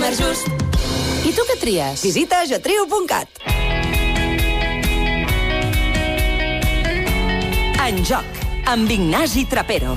Superjust. I tu què tries? Visita Getriu.cat. En joc, amb Ignasi Trapero.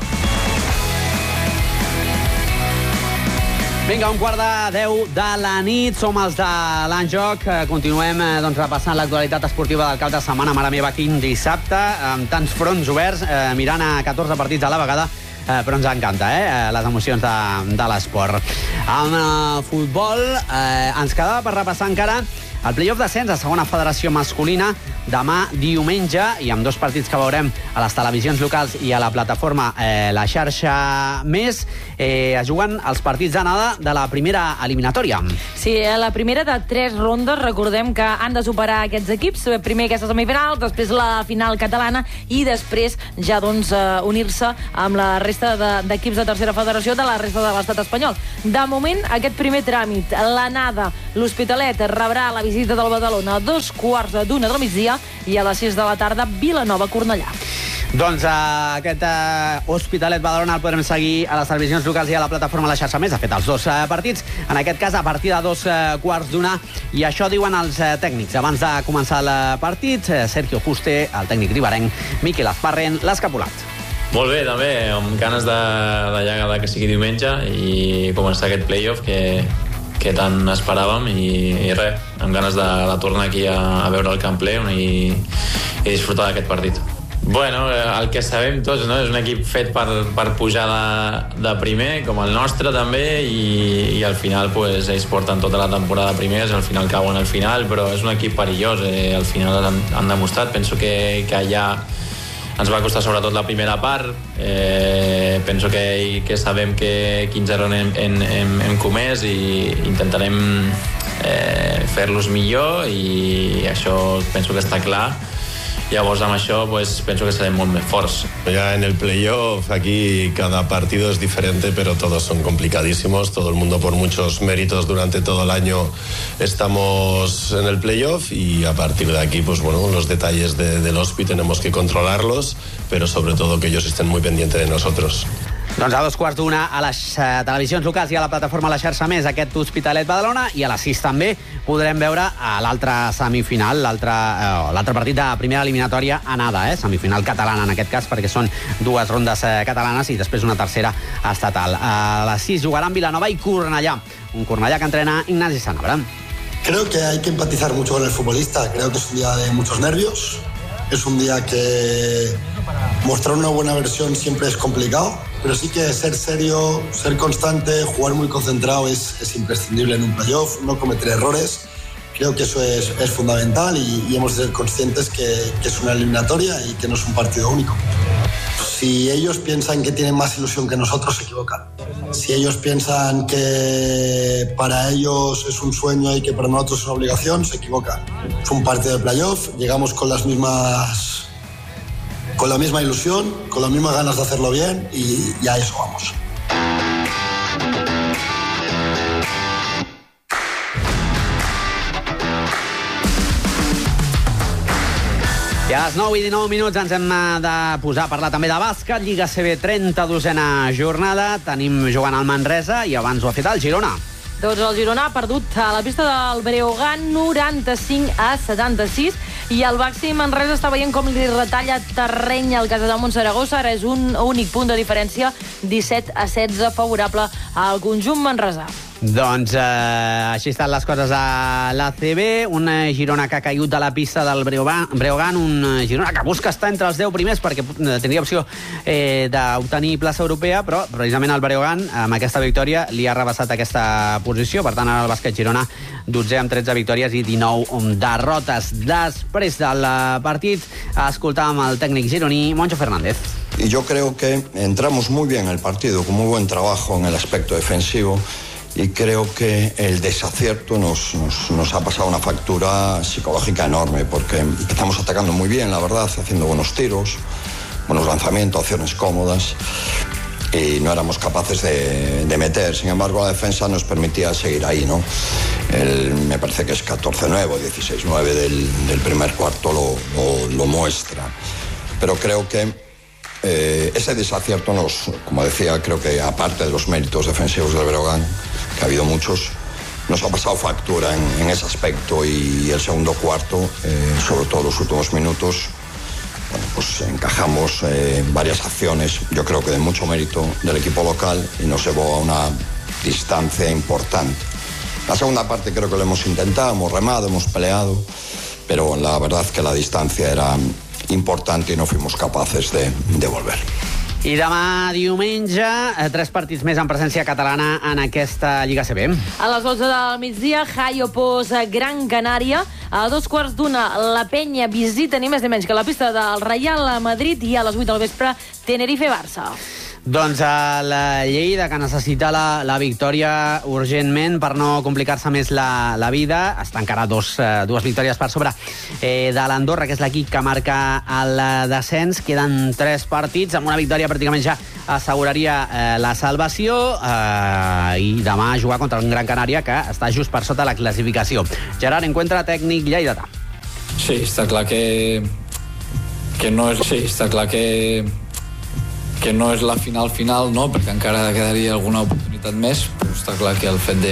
Vinga, 11:45 de la nit, som els de l'Enjoc. Continuem repassant l'actualitat esportiva del cap de setmana. Mare meva, quin dissabte, amb tants fronts oberts, mirant a 14 partits a la vegada, però ens encanta, les emocions de l'esport. Amb el futbol ens quedava per repassar encara el play-off d'ascens a segona federació masculina demà diumenge, i amb dos partits que veurem a les televisions locals i a la plataforma La Xarxa Més, es juguen els partits d'anada de la primera eliminatòria. Sí, la primera de 3 rondes. Recordem que han de superar aquests equips, primer aquesta semifinal, després la final catalana i després ja unir-se amb la resta d'equips de tercera federació de la resta de l'estat espanyol. De moment, aquest primer tràmit, l'anada, l'Hospitalet rebrà la visita del Badalona a 2:15 del migdia i a les 6 de la tarda Vilanova-Cornellà. Doncs aquest Hospitalet Badalona el podrem seguir a les televisions locals i a la plataforma La Xarxa Més. Ha fet els dos partits, en aquest cas a partir de 2:15, i això diuen els tècnics. Abans de començar el partit, Sergio Juste, el tècnic riberenc, Miquel Azparren, l'Escapulat. Molt bé, també, amb ganes de que sigui diumenge i començar aquest playoff que tant esperàvem, i res, amb ganes de tornar aquí a veure el camp ple i disfrutar d'aquest partit. Bueno, el que sabem tots, no? És un equip fet per pujar de primer, com el nostre també, i al final pues, ells porten tota la temporada primers, al final cauen al final, però és un equip perillós, al final han demostrat. Penso que allà ens va costar sobretot la primera part. Penso que sabem que 15-0 hem comès i intentarem fer-los millor, i això penso que està clar. Llavors, amb això, pues, penso que serem molt més forts. Ya en el playoff, aquí cada partido es diferente, pero todos son complicadísimos. Todo el mundo, por muchos méritos durante todo el año, estamos en el playoff, y a partir de aquí, pues bueno, los detalles del hospi tenemos que controlarlos, pero sobre todo que ellos estén muy pendientes de nosotros. Doncs a 2:15 a les televisions locals i a la plataforma La Xarxa Més aquest Hospitalet Badalona, i a les 6 també podrem veure l'altra semifinal, l'altre partit de primera eliminatòria anada, semifinal catalana en aquest cas, perquè són 2 rondes catalanes i després una tercera estatal. A les 6 jugaran Vilanova i Cornellà, un Cornellà que entrena Ignasi Sanabra. Creo que hay que empatizar mucho con el futbolista. Creo que es un día de muchos nervios. Es un día que mostrar una buena versión siempre es complicado, pero sí que ser serio, ser constante, jugar muy concentrado es imprescindible en un playoff, no cometer errores. Creo que eso es fundamental, y hemos de ser conscientes que es una eliminatoria y que no es un partido único. Si ellos piensan que tienen más ilusión que nosotros, se equivocan. Si ellos piensan que para ellos es un sueño y que para nosotros es una obligación, se equivocan. Es un partido de playoff, llegamos con la misma ilusión, con las mismas ganas de hacerlo bien, y a eso vamos. I a les 9:19 ens hem de posar a parlar també de bàsquet. Lliga CB, 32a jornada. Tenim jugant al Manresa, i abans ho ha fet el Girona. Doncs el Girona ha perdut a la pista del Breogán 95-76, i el Baxi Manresa està veient com li retalla terreny al Casademont Saragossa. Ara és un únic punt de diferència, 17-16 favorable al conjunt manresà. Doncs així estan les coses a l'ACB. Un Girona que ha caigut de la pista del Breogán, un Girona que busca estar entre els 10 primers perquè tindria opció d'obtenir plaça europea, però precisament el Breogán amb aquesta victòria li ha rebassat aquesta posició. Per tant, ara el bàsquet Girona 12 amb 13 victòries i 19 derrotes. Després del partit escoltàvem el tècnic gironí Moncho Fernández. Y yo creo que entramos muy bien en el partido, con muy buen trabajo en el aspecto defensivo, y creo que el desacierto nos ha pasado una factura psicológica enorme, porque empezamos atacando muy bien, la verdad, haciendo buenos tiros, buenos lanzamientos, opciones cómodas, y no éramos capaces de meter. Sin embargo, la defensa nos permitía seguir ahí, ¿no? Me parece que es 14-9 o 16-9 del primer cuarto lo muestra. Pero creo que ese desacierto como decía, creo que aparte de los méritos defensivos del Breogán, que ha habido muchos, nos ha pasado factura en ese aspecto, y el segundo cuarto, sobre todo los últimos minutos, bueno, pues encajamos varias acciones, yo creo que de mucho mérito del equipo local, y nos llevó a una distancia importante. La segunda parte creo que lo hemos intentado, hemos remado, hemos peleado, pero la verdad que la distancia era important i no fuimos capaces de volver. I demà diumenge, 3 partits més en presència catalana en aquesta Lliga CB. A les 12 del migdia, Jai oposa Gran Canària. A 2:15, la Penya visita ni més ni menys que la pista del Real Madrid, i a les 8 del vespre, Tenerife-Barça. Doncs la Lleida, que necessita la victòria urgentment per no complicar-se més la vida, està encara dues victòries per sobre de l'Andorra, que és l'equip que marca el descens. Queden 3 partits, amb una victòria pràcticament ja asseguraria la salvació, i demà jugar contra un Gran Canària que està just per sota la classificació. Gerard, encuentra tècnic lleidatà. Sí, està clar que no és... Sí, està clar que no és la final, no? Perquè encara quedaria alguna oportunitat més, però està clar que el fet